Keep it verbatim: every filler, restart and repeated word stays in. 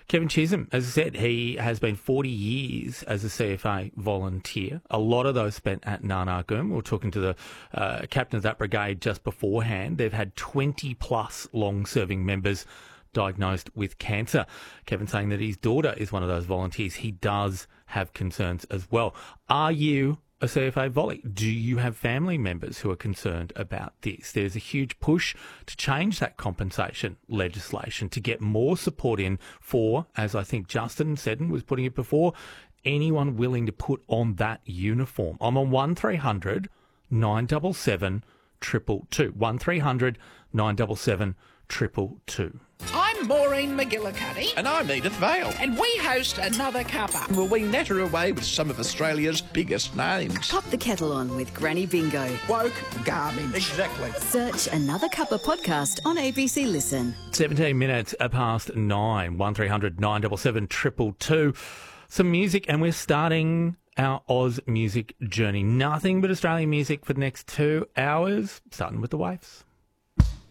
Kevin Chisholm, as I said, he has been forty years as a C F A volunteer. A lot of those spent at Narnagoom. We were talking to the uh, captain of that brigade just beforehand. They've had twenty plus long-serving members diagnosed with cancer. Kevin saying that his daughter is one of those volunteers. He does have concerns as well. Are you a C F A volley? Do you have family members who are concerned about this? There's a huge push to change that compensation legislation to get more support in for, as I think Justin Seddon was putting it before, anyone willing to put on that uniform. I'm on one three hundred nine seven seven two two two. one three hundred nine seven seven two two two. I'm Maureen McGillicuddy. And I'm Edith Vale. And we host Another Cuppa. Well, we natter away with some of Australia's biggest names. Pop the kettle on with Granny Bingo. Woke garbage. Exactly. Search Another Cuppa podcast on A B C Listen. seventeen minutes past nine. one three hundred nine seven seven two two two. Some music, and we're starting our Oz music journey. Nothing but Australian music for the next two hours, starting with the Waves.